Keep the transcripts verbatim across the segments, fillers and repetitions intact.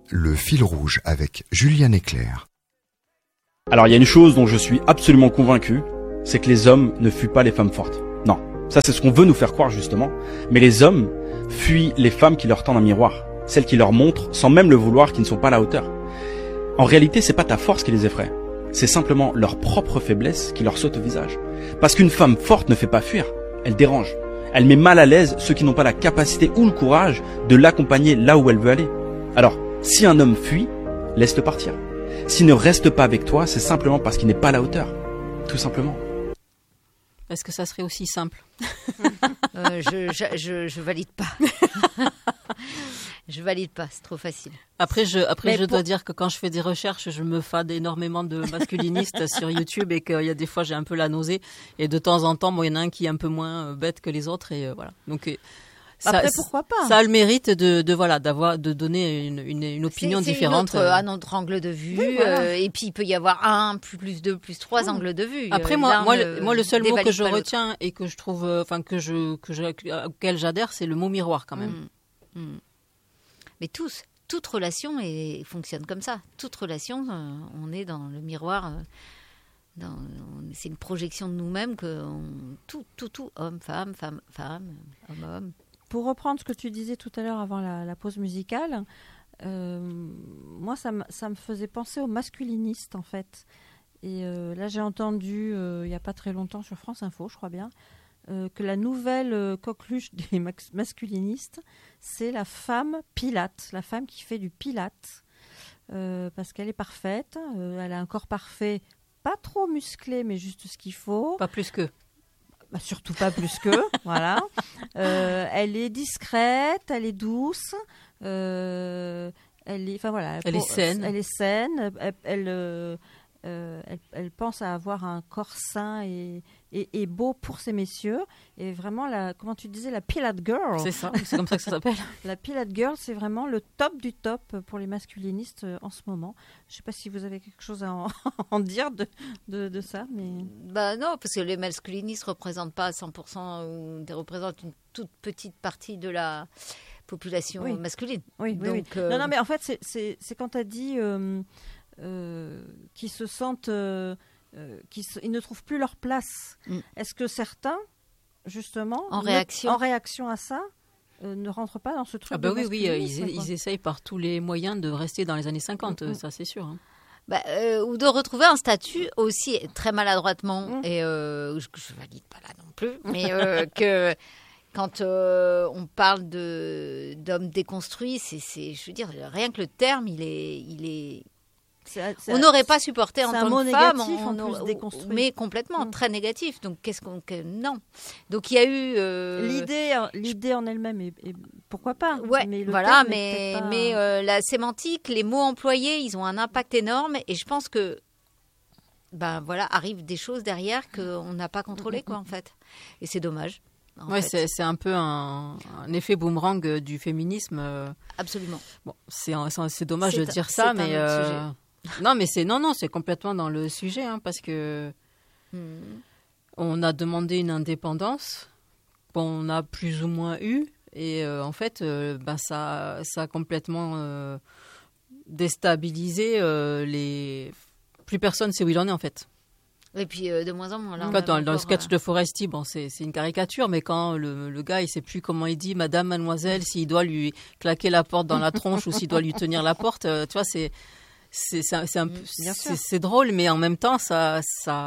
Le fil rouge avec Juliane Eclair. Alors il y a une chose dont je suis absolument convaincu, c'est que les hommes ne fuient pas les femmes fortes. Non, ça c'est ce qu'on veut nous faire croire justement. Mais les hommes fuient les femmes qui leur tendent un miroir, celles qui leur montrent, sans même le vouloir, qu'ils ne sont pas à la hauteur. En réalité, c'est pas ta force qui les effraie, c'est simplement leur propre faiblesse qui leur saute au visage. Parce qu'une femme forte ne fait pas fuir, elle dérange. Elle met mal à l'aise ceux qui n'ont pas la capacité ou le courage de l'accompagner là où elle veut aller. Alors, si un homme fuit, laisse-le partir. S'il ne reste pas avec toi, c'est simplement parce qu'il n'est pas à la hauteur. Tout simplement. Est-ce que ça serait aussi simple ? euh, je, je, je, je valide pas. Je valide pas, c'est trop facile. Après, je, après, Mais je pour... dois dire que quand je fais des recherches, je me fade énormément de masculinistes sur YouTube et qu'il y a des fois, j'ai un peu la nausée. Et de temps en temps, bon, il y en a un qui est un peu moins bête que les autres. Et euh, voilà. Donc, euh, ça, après, pourquoi pas ? Ça a le mérite de, de, voilà, d'avoir, de donner une, une, une opinion c'est, c'est différente. C'est un autre angle de vue. Oui, voilà. euh, et puis, il peut y avoir un, plus, plus deux, plus trois mmh. angles de vue. Après, moi, moi, le, moi, le seul mot que je retiens l'autre. et que je trouve, enfin, que je, que je, auquel j'adhère, c'est le mot miroir quand même. Mmh. Mmh. Mais tous, toute relation est, fonctionne comme ça. Toute relation, euh, on est dans le miroir. Euh, dans, on, c'est une projection de nous-mêmes que on, tout, tout, tout, homme, femme, femme, femme, homme, homme. Pour reprendre ce que tu disais tout à l'heure avant la, la pause musicale, euh, moi, ça, m- ça me faisait penser aux masculinistes, en fait. Et euh, là, j'ai entendu, euh, il n'y a pas très longtemps, sur France Info, je crois bien, Euh, que la nouvelle euh, coqueluche des max- masculinistes, c'est la femme pilate, la femme qui fait du pilate, euh, parce qu'elle est parfaite, euh, elle a un corps parfait, pas trop musclé, mais juste ce qu'il faut. Pas plus que. Bah, surtout pas plus que, voilà. Euh, elle est discrète, elle est douce, euh, elle est, enfin voilà. Elle pour, est saine. Elle est saine, elle... elle euh, Euh, elle, elle pense à avoir un corps sain et, et, et beau pour ces messieurs. Et vraiment, la, comment tu disais, la Pilate Girl. C'est ça, c'est comme ça que ça s'appelle. La Pilate Girl, c'est vraiment le top du top pour les masculinistes en ce moment. Je ne sais pas si vous avez quelque chose à en, en dire de, de, de ça. Mais... Bah non, parce que les masculinistes ne représentent pas à cent pour cent, ou représentent une toute petite partie de la population oui. masculine. Oui, oui, Donc, oui. Euh... Non, non, mais en fait, c'est, c'est, c'est quand tu as dit... Euh, Euh, qui se sentent, euh, euh, qui se, ils ne trouvent plus leur place. Mm. Est-ce que certains, justement, en ne, réaction, en réaction à ça, euh, ne rentrent pas dans ce truc ah bah de oui, oui, euh, ils, quoi. ils essayent par tous les moyens de rester dans les années cinquante, mm. ça c'est sûr. Hein. Bah, euh, ou de retrouver un statut aussi très maladroitement, mm. et euh, je ne valide pas là non plus, mais euh, que... Quand euh, on parle de, d'hommes déconstruits, c'est, c'est, je veux dire, rien que le terme, il est, il est... C'est, c'est, on n'aurait pas supporté en tant que femme, on, on, en plus, mais complètement, mmh. très négatif. Donc, qu'est-ce qu'on... Que, non. Donc, il y a eu... Euh, l'idée, l'idée en elle-même, est, est, pourquoi pas. Ouais, mais le voilà, mais, pas... mais euh, la sémantique, les mots employés, ils ont un impact énorme. Et je pense que, ben voilà, arrivent des choses derrière qu'on n'a pas contrôlées, quoi, en fait. Et c'est dommage. Oui, c'est, c'est un peu un, un effet boomerang du féminisme. Absolument. Bon, c'est, c'est dommage c'est de dire un, ça, mais euh, non, mais c'est non, non, c'est complètement dans le sujet, hein, parce que hmm. on a demandé une indépendance, qu'on a plus ou moins eu, et euh, en fait, euh, ben ça, ça a complètement euh, déstabilisé euh, les. Plus personne sait où il en est en fait. Et puis euh, de moins en moins. Là, quand dans, dans le sketch euh... de Foresti, bon, c'est, c'est une caricature, mais quand le, le gars, il sait plus comment il dit, Madame, Mademoiselle, s'il doit lui claquer la porte dans la tronche ou s'il doit lui tenir la porte, euh, tu vois, c'est c'est c'est, c'est, un, c'est, c'est, c'est drôle, mais en même temps, ça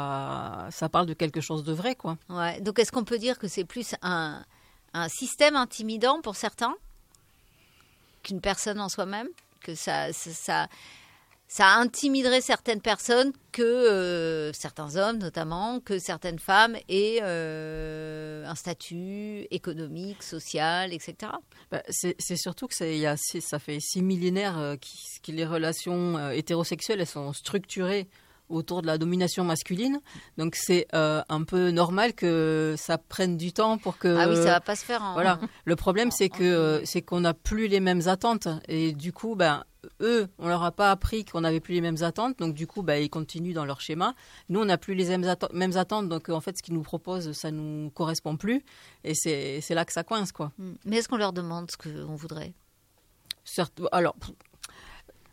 ça ça parle de quelque chose de vrai, quoi. Ouais. Donc, est-ce qu'on peut dire que c'est plus un un système intimidant pour certains qu'une personne en soi-même, que ça ça, ça ça intimiderait certaines personnes, que euh, certains hommes notamment, que certaines femmes aient euh, un statut économique, social, et cetera. Bah, c'est, c'est surtout que c'est, y a, c'est, ça fait six millénaires euh, qui, que les relations euh, hétérosexuelles elles sont structurées autour de la domination masculine. Donc c'est euh, un peu normal que ça prenne du temps pour que... Ah oui, ça va pas se faire en... Voilà. Le problème, c'est que euh, c'est qu'on n'a plus les mêmes attentes. Et du coup, ben, eux, on leur a pas appris qu'on n'avait plus les mêmes attentes. Donc du coup, ben, ils continuent dans leur schéma. Nous, on n'a plus les mêmes, atte- mêmes attentes. Donc en fait, ce qu'ils nous proposent, ça nous correspond plus. Et c'est, c'est là que ça coince, quoi. Mais est-ce qu'on leur demande ce qu'on voudrait ? Certes, alors...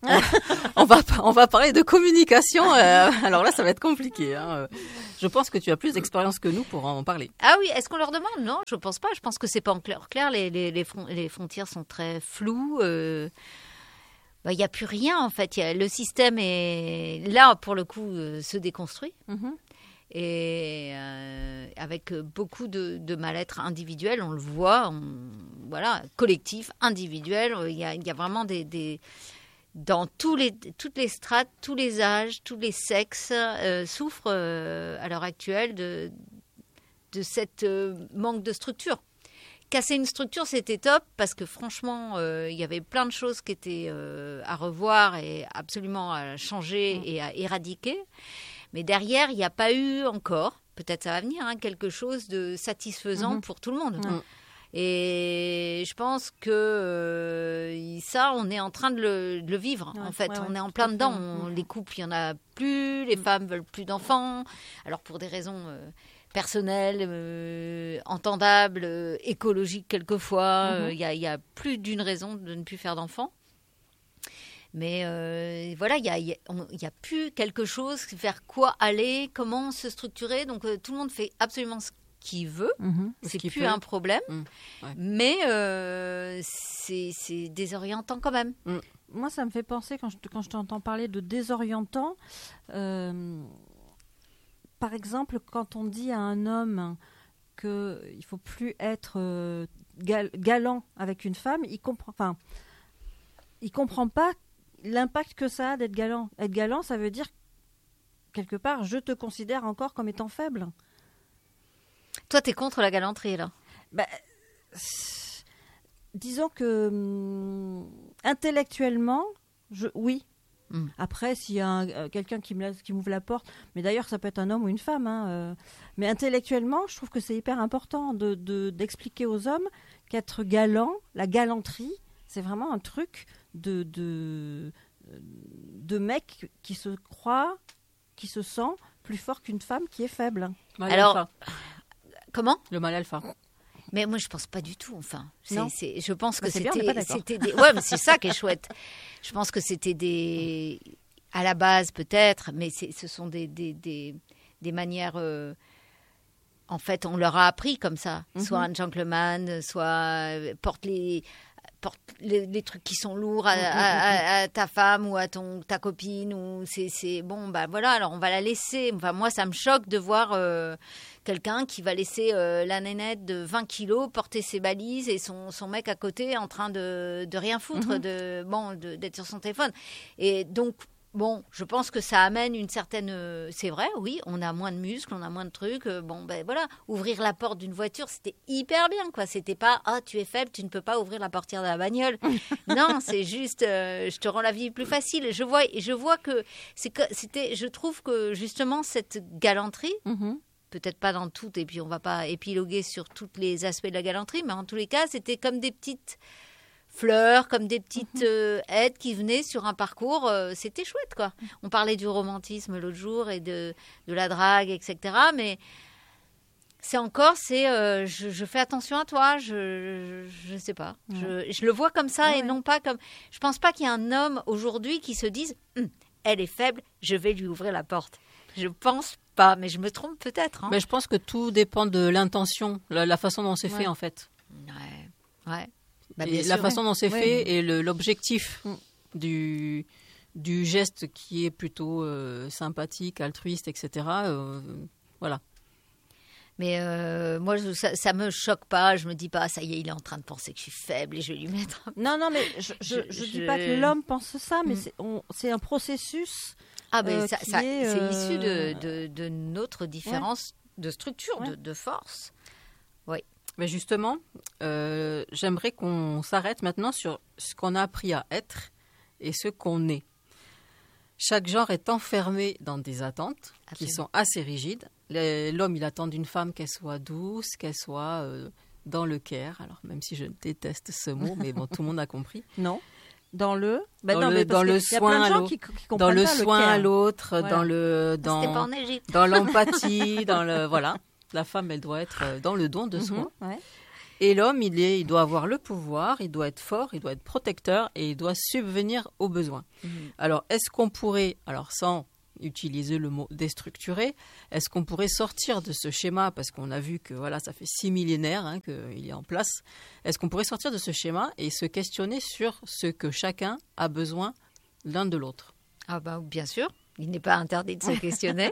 on va on va parler de communication. Euh, alors là, ça va être compliqué. Hein. Je pense que tu as plus d'expérience que nous pour en parler. Ah oui, est-ce qu'on leur demande? Non, je pense pas. Je pense que c'est pas en clair. clair les, les, les, front, les frontières sont très floues. Euh, bah, y a plus rien en fait. Y a, le système est là pour le coup euh, se déconstruit. Mm-hmm. Et euh, avec beaucoup de, de mal-être individuel, on le voit, on, voilà, collectif, individuel. Il y a, il y a vraiment des, des dans tous les, toutes les strates, tous les âges, tous les sexes euh, souffrent euh, à l'heure actuelle de, de cette euh, manque de structure. Casser une structure, c'était top parce que franchement, euh, il y avait plein de choses qui étaient euh, à revoir et absolument à changer mmh. et à éradiquer. Mais derrière, il n'y a pas eu encore, peut-être ça va venir, hein, quelque chose de satisfaisant mmh. pour tout le monde. Mmh. Et je pense que euh, ça, on est en train de le, de le vivre, ouais, en fait. Ouais, on ouais, est en plein dedans. On, les couples, il n'y en a plus. Les mmh. femmes veulent plus d'enfants. Alors, pour des raisons euh, personnelles, euh, entendables, euh, écologiques quelquefois, il mmh. n'y a, a plus d'une raison de ne plus faire d'enfants. Mais euh, voilà, il n'y a, y a, a plus quelque chose vers quoi aller, comment se structurer. Donc, euh, tout le monde fait absolument ce qu'il veut. Mmh, c'est plus peut. un problème. Mmh, ouais. Mais euh, c'est, c'est désorientant quand même. Mmh. Moi, ça me fait penser, quand je, quand je t'entends parler de désorientant, euh, par exemple, quand on dit à un homme qu'il ne faut plus être euh, gal- galant avec une femme, il comprend, enfin, il comprend pas l'impact que ça a d'être galant. Être galant, ça veut dire, quelque part, je te considère encore comme étant faible. Toi, tu es contre la galanterie, là? Bah, disons que hum, intellectuellement, je, oui. Mm. Après, s'il y a un, euh, quelqu'un qui, me, qui m'ouvre la porte, mais d'ailleurs, ça peut être un homme ou une femme, hein, euh, mais intellectuellement, je trouve que c'est hyper important de, de, d'expliquer aux hommes qu'être galant, la galanterie, c'est vraiment un truc de, de, de mec qui se croit, qui se sent plus fort qu'une femme qui est faible. Mal Alors, alpha. Comment? Le mal alpha. Mais moi, je pense pas du tout. Enfin, c'est, c'est, je pense que bah, c'est c'était, bien, c'était des. Ouais, mais c'est ça qui est chouette. Je pense que c'était des, à la base peut-être, mais c'est, ce sont des des des, des manières. Euh... En fait, on leur a appris comme ça. Mm-hmm. Soit un gentleman, soit porte les. porte les, les trucs qui sont lourds à, à, à, à ta femme ou à ton, ta copine. Ou c'est, c'est, bon, bah voilà, alors on va la laisser. Enfin, moi, ça me choque de voir euh, quelqu'un qui va laisser euh, la nénette de vingt kilos porter ses balises et son, son mec à côté en train de, de rien foutre, mm-hmm. de, bon, de, d'être sur son téléphone. Et donc, bon, je pense que ça amène une certaine... Euh, c'est vrai, oui, on a moins de muscles, on a moins de trucs. Euh, bon, ben voilà, ouvrir la porte d'une voiture, c'était hyper bien, quoi. C'était pas, ah, tu es faible, tu ne peux pas ouvrir la portière de la bagnole. Non, c'est juste, euh, je te rends la vie plus facile. Je vois, je vois que, c'est que c'était... Je trouve que, justement, cette galanterie... Mm-hmm. Peut-être pas dans toutes, et puis on va pas épiloguer sur tous les aspects de la galanterie, mais en tous les cas, c'était comme des petites... fleurs, comme des petites euh, aides qui venaient sur un parcours. Euh, c'était chouette, quoi. On parlait du romantisme l'autre jour et de, de la drague, et cetera. Mais c'est encore, c'est euh, je, je fais attention à toi, je ne sais pas. Ouais. Je, je le vois comme ça ouais, et ouais. non pas comme... Je pense pas qu'il y ait un homme aujourd'hui qui se dise hm, elle est faible, je vais lui ouvrir la porte. Je pense pas, mais je me trompe peut-être. Hein. Mais je pense que tout dépend de l'intention, la, la façon dont c'est ouais. fait, en fait. Ouais, ouais. Bah, et la sûr, façon dont c'est ouais. fait et le, l'objectif mm. du, du geste qui est plutôt euh, sympathique, altruiste, et cetera. Euh, voilà. Mais euh, moi, ça, ça me choque pas. Je me dis pas, ça y est, il est en train de penser que je suis faible et je vais lui mettre. Non, non, mais je je, je, je dis je... pas que l'homme pense ça, mais mm. c'est, on, c'est un processus. Ah, mais euh, ça, ça, est, c'est euh... issu de, de, de notre différence ouais. de structure, ouais. de, de force. Oui. Mais justement, euh, j'aimerais qu'on s'arrête maintenant sur ce qu'on a appris à être et ce qu'on est. Chaque genre est enfermé dans des attentes Absolument. Qui sont assez rigides. Les, l'homme, il attend d'une femme qu'elle soit douce, qu'elle soit euh, dans le care. Alors, même si je déteste ce mot, mais bon, tout le monde a compris. Non. Dans le, bah dans, non, le dans le soin à l'autre, qui, qui dans le soin le à l'autre, voilà. dans le dans C'était pas en Égypte. Dans l'empathie, dans le voilà. La femme, elle doit être dans le don de soi. Mm-hmm, ouais. Et l'homme, il, est, il doit avoir le pouvoir, il doit être fort, il doit être protecteur et il doit subvenir aux besoins. Mmh. Alors, est-ce qu'on pourrait, alors sans utiliser le mot déstructurer, est-ce qu'on pourrait sortir de ce schéma, parce qu'on a vu que voilà, ça fait six millénaires hein, qu'il est en place, est-ce qu'on pourrait sortir de ce schéma et se questionner sur ce que chacun a besoin l'un de l'autre? Ah bah, bien sûr, il n'est pas interdit de se questionner.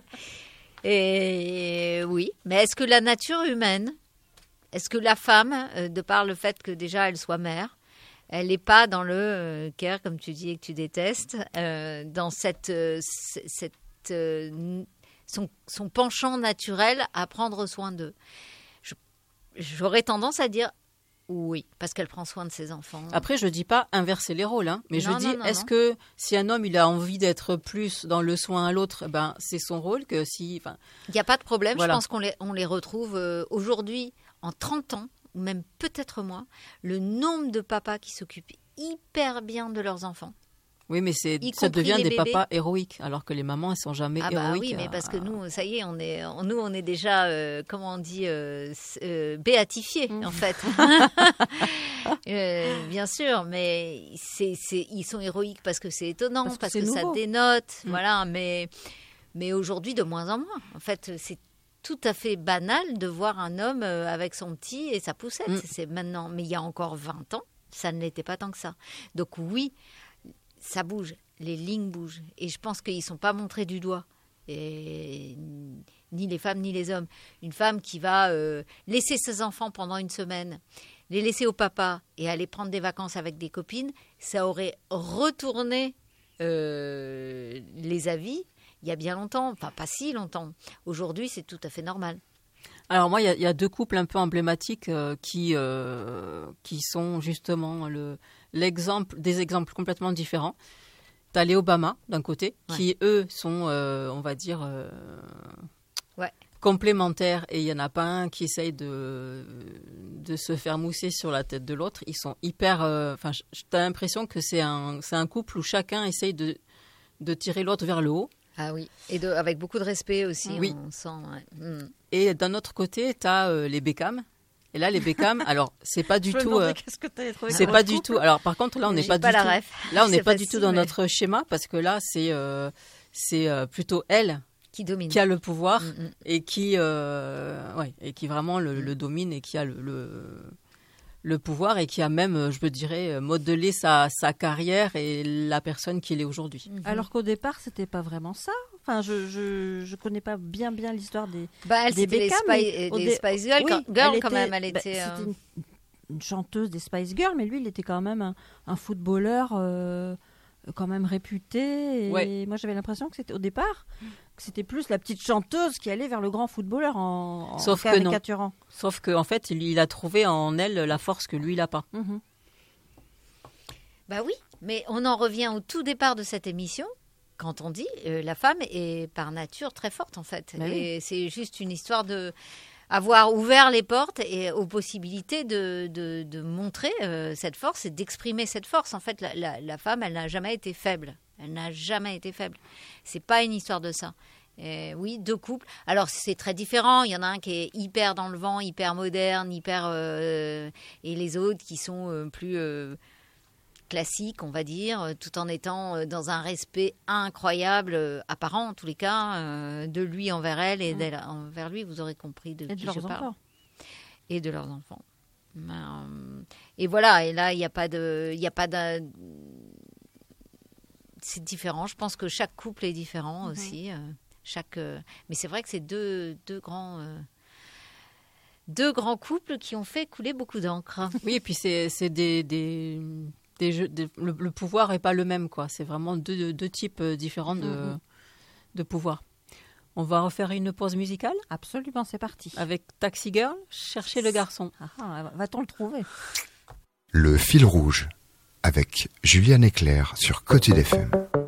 Et oui, mais est-ce que la nature humaine, est-ce que la femme, euh, de par le fait que déjà elle soit mère, elle n'est pas dans le euh, care, comme tu dis et que tu détestes, euh, dans cette, euh, cette, euh, son, son penchant naturel à prendre soin d'eux? Je, J'aurais tendance à dire oui, parce qu'elle prend soin de ses enfants. Après, je ne dis pas inverser les rôles, hein, mais non, je dis, non, non, est-ce non. que si un homme il a envie d'être plus dans le soin à l'autre, ben, c'est son rôle que si... Il n'y a pas de problème, voilà. Je pense qu'on les, on les retrouve euh, aujourd'hui, en trente ans, ou même peut-être moins, le nombre de papas qui s'occupent hyper bien de leurs enfants. Oui, mais c'est, y ça devient des bébés. papas héroïques, alors que les mamans, elles sont jamais ah bah héroïques. Oui, mais à... parce que nous, ça y est, on est, nous, on est déjà, euh, comment on dit, euh, euh, béatifiés, mmh. en fait. euh, bien sûr, mais c'est, c'est, ils sont héroïques parce que c'est étonnant, parce que, parce c'est que ça dénote, mmh. voilà, mais, mais aujourd'hui, de moins en moins. En fait, c'est tout à fait banal de voir un homme avec son petit et sa poussette. Mmh. C'est maintenant, mais il y a encore vingt ans, ça ne l'était pas tant que ça. Donc oui, ça bouge, les lignes bougent. Et je pense qu'ils ne sont pas montrés du doigt. Et ni les femmes ni les hommes. Une femme qui va euh, laisser ses enfants pendant une semaine, les laisser au papa et aller prendre des vacances avec des copines, ça aurait retourné euh, les avis il y a bien longtemps, enfin pas si longtemps. Aujourd'hui, c'est tout à fait normal. Alors moi, il y, y a deux couples un peu emblématiques euh, qui, euh, qui sont justement le, l'exemple, des exemples complètement différents. Tu as les Obama, d'un côté, ouais. qui, eux, sont, euh, on va dire, euh, ouais. complémentaires. Et il n'y en a pas un qui essaye de, de se faire mousser sur la tête de l'autre. Ils sont hyper... Enfin, euh, tu as l'impression que c'est un, c'est un couple où chacun essaye de, de tirer l'autre vers le haut. Ah oui, et de, avec beaucoup de respect aussi, oui. on sent. Ouais. Mm. Et d'un autre côté, tu as euh, les Beckham. Et là, les Beckham, alors, c'est pas du Je tout... Me euh, qu'est-ce que t'avais trouvé c'est pas du tout... Alors, par contre, là, on n'est pas, pas du tout... Ref. Là, on n'est pas facile, du tout dans mais... notre schéma, parce que là, c'est, euh, c'est euh, plutôt elle qui domine, qui a le pouvoir, mm-hmm. et qui, euh, ouais, et qui vraiment le, le domine et qui a le... le le pouvoir et qui a même, je me dirais, modelé sa, sa carrière et la personne qu'il est aujourd'hui. Mmh. Alors qu'au départ, c'était pas vraiment ça. Enfin, je je, je connais pas bien bien l'histoire des bah, elle, des Beckham, les, Spy, les dé... Spice Girls, oui, quand, Girl, était, quand même, elle bah, était... C'était euh... une, une chanteuse des Spice Girls, mais lui, il était quand même un, un footballeur euh, quand même réputé. Et ouais. moi, j'avais l'impression que c'était au départ... que c'était plus la petite chanteuse qui allait vers le grand footballeur en, en Sauf caricaturant. Que non. Sauf qu'en fait, il, il a trouvé en elle la force que lui, il n'a pas. Mmh. Bah oui, mais on en revient au tout départ de cette émission, quand on dit euh, la femme est par nature très forte, en fait. Bah et oui. c'est juste une histoire de... avoir ouvert les portes et aux possibilités de, de, de montrer euh, cette force et d'exprimer cette force. En fait, la, la, la femme, elle n'a jamais été faible. Elle n'a jamais été faible. C'est pas une histoire de ça. Et oui, deux couples. Alors, c'est très différent. Il y en a un qui est hyper dans le vent, hyper moderne, hyper... Euh, et les autres qui sont euh, plus euh, classiques, on va dire, tout en étant dans un respect incroyable, euh, apparent en tous les cas, euh, de lui envers elle et d'elle envers lui. Vous aurez compris de et qui de je leurs parle. enfants. Et de leurs enfants. Euh, et voilà. Et là, il n'y a pas de... Il n'y a pas de c'est différent. Je pense que chaque couple est différent mmh. aussi. Euh, chaque, euh, mais c'est vrai que c'est deux, deux, grands, euh, deux grands couples qui ont fait couler beaucoup d'encre. Oui, et puis c'est, c'est des... des... Des jeux, des, le, le pouvoir n'est pas le même, quoi. C'est vraiment deux, deux, deux types différents de, mmh. de pouvoir. On va refaire une pause musicale ? Absolument, c'est parti. Avec Taxi Girl, Chercher le garçon. Ah, ah, va-t-on le trouver ? Le fil rouge, avec Juliane Eclair sur Côté F M.